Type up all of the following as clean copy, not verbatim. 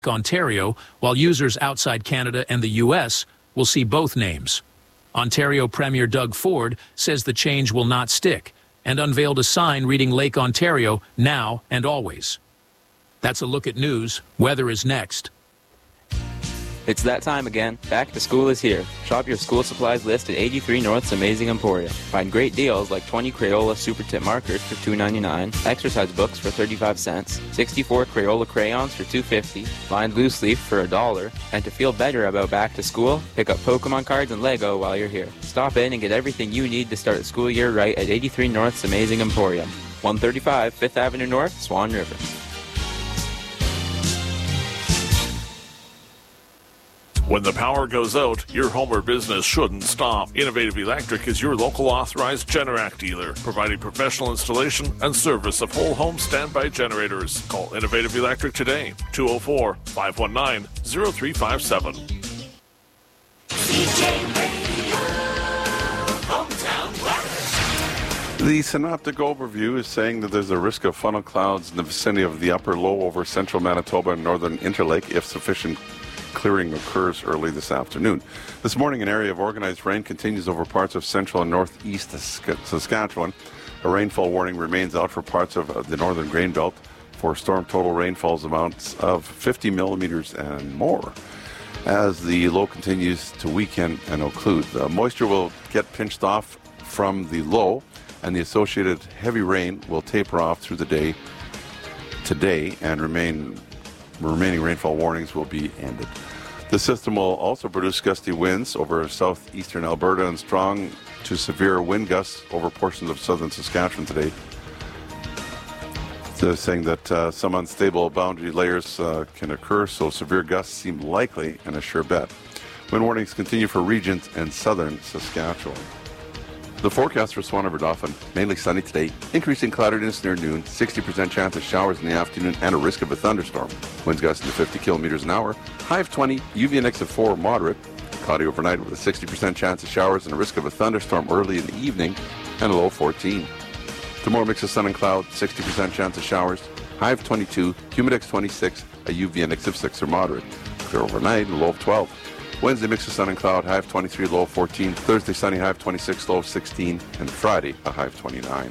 Ontario, while users outside Canada and the U.S. will see both names. Ontario Premier Doug Ford says the change will not stick and unveiled a sign reading Lake Ontario now and always. That's a look at news. Weather is next. It's that time again. Back to school is here. Shop your school supplies list at 83 North's Amazing Emporium. Find great deals like 20 Crayola Super Tip markers for $2.99, exercise books for 35 cents, 64 Crayola crayons for $2.50, lined loose leaf for $1. And to feel better about back to school, pick up Pokemon cards and Lego while you're here. Stop in and get everything you need to start the school year right at 83 North's Amazing Emporium. 135 5th Avenue North, Swan River. When the power goes out, your home or business shouldn't stop. Innovative Electric is your local authorized Generac dealer, providing professional installation and service of whole home standby generators. Call Innovative Electric today, 204-519-0357. CJ Radio, hometown weather. The synoptic overview is saying that there's a risk of funnel clouds in the vicinity of the upper low over central Manitoba and northern Interlake if sufficient clearing occurs early this afternoon. This morning, an area of organized rain continues over parts of central and northeast Saskatchewan. A rainfall warning remains out for parts of the northern grain belt for storm total rainfalls amounts of 50 millimeters and more as the low continues to weaken and occlude. The moisture will get pinched off from the low, and the associated heavy rain will taper off through the day today, and remaining rainfall warnings will be ended. The system will also produce gusty winds over southeastern Alberta and strong to severe wind gusts over portions of southern Saskatchewan today. They're saying that some unstable boundary layers can occur, so severe gusts seem likely and a sure bet. Wind warnings continue for regions in southern Saskatchewan. The forecast for Swan River Dauphin, mainly sunny today, increasing cloudiness near noon, 60% chance of showers in the afternoon, and a risk of a thunderstorm. Winds gusting to 50 kilometers an hour, high of 20, UV index of 4, moderate. Cloudy overnight with a 60% chance of showers and a risk of a thunderstorm early in the evening, and a low of 14. Tomorrow, mix of sun and cloud, 60% chance of showers, high of 22, humidex 26, a UV index of 6 or moderate. Clear overnight, and a low of 12. Wednesday, mix of sun and cloud, high of 23, low of 14. Thursday, sunny, high of 26, low of 16. And Friday, a high of 29.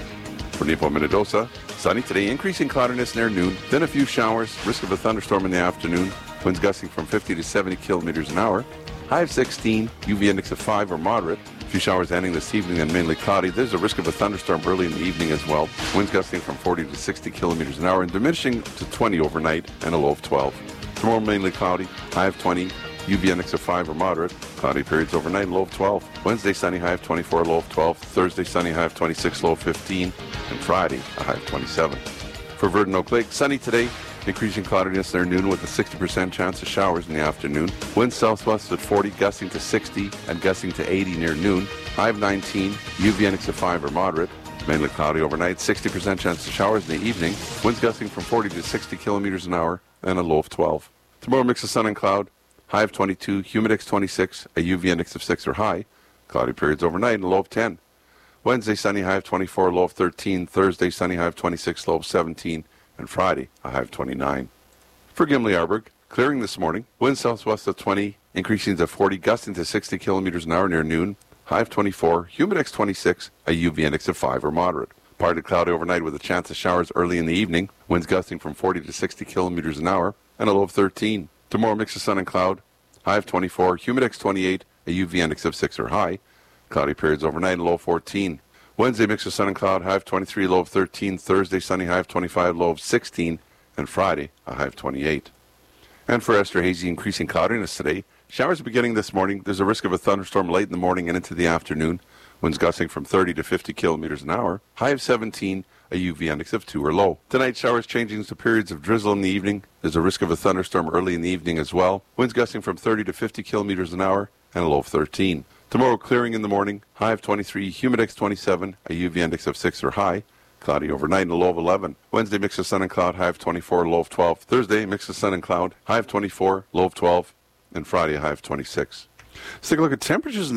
For Nepo Minnedosa, sunny today, increasing cloudiness near noon, then a few showers, risk of a thunderstorm in the afternoon. Winds gusting from 50 to 70 kilometers an hour. High of 16, UV index of 5 or moderate. A few showers ending this evening and mainly cloudy. There's a risk of a thunderstorm early in the evening as well. Winds gusting from 40 to 60 kilometers an hour and diminishing to 20 overnight and a low of 12. Tomorrow, mainly cloudy, high of 20. UV index of 5 or moderate. Cloudy periods overnight, low of 12. Wednesday, sunny, high of 24, low of 12. Thursday, sunny, high of 26, low of 15. And Friday, a high of 27. For Verdun Oak Lake, sunny today, increasing cloudiness near noon with a 60% chance of showers in the afternoon. Winds southwest at 40, gusting to 60 and gusting to 80 near noon. High of 19, UV index of 5 or moderate. Mainly cloudy overnight, 60% chance of showers in the evening. Winds gusting from 40 to 60 kilometers an hour and a low of 12. Tomorrow, mix of sun and cloud. High of 22, humidex 26, a UV index of 6 or high. Cloudy periods overnight and a low of 10. Wednesday, sunny, high of 24, low of 13. Thursday, sunny, high of 26, low of 17. And Friday, a high of 29. For Gimli-Arburg, clearing this morning. Wind southwest of 20, increasing to 40, gusting to 60 kilometers an hour near noon. High of 24, humidex 26, a UV index of 5 or moderate. Partly cloudy overnight with a chance of showers early in the evening. Winds gusting from 40 to 60 kilometers an hour and a low of 13. Tomorrow, mix of sun and cloud. High of 24, humidex 28, a UV index of 6 or high. Cloudy periods overnight and low of 14. Wednesday, mix of sun and cloud, high of 23, low of 13. Thursday, sunny, high of 25, low of 16. And Friday, a high of 28. And for Esterhazy, increasing cloudiness today. Showers beginning this morning. There's a risk of a thunderstorm late in the morning and into the afternoon. Winds gusting from 30 to 50 kilometers an hour. High of 17. A UV index of 2 or low. Tonight, showers changing to periods of drizzle in the evening. There's a risk of a thunderstorm early in the evening as well. Winds gusting from 30 to 50 kilometers an hour and a low of 13. Tomorrow, clearing in the morning. High of 23, humidex 27, a UV index of 6 or high. Cloudy overnight and a low of 11. Wednesday, mix of sun and cloud, high of 24, low of 12. Thursday, mix of sun and cloud, high of 24, low of 12. And Friday, a high of 26. Let's take a look at temperatures in the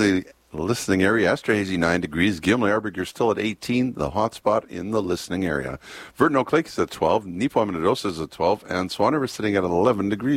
listening area. Astra hazy 9 degrees. Gimli Arbor still at 18, the hot spot in the listening area. Verdun Oak Lake is at 12, Neepawa Minnedosa is at 12, and Swan River sitting at 11 degrees.